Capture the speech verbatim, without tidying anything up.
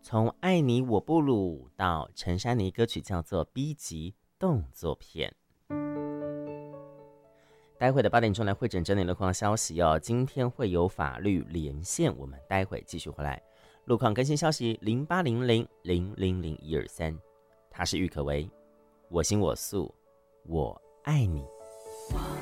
从《爱你我不鲁》到陈珊妮歌曲叫做《B 级动作片》。待会的八点钟来会诊整理路况消息哦。今天会有法律连线，我们待会继续回来。路况更新消息零八零零零零零一二三，他是郁可唯，我行我素，我爱你。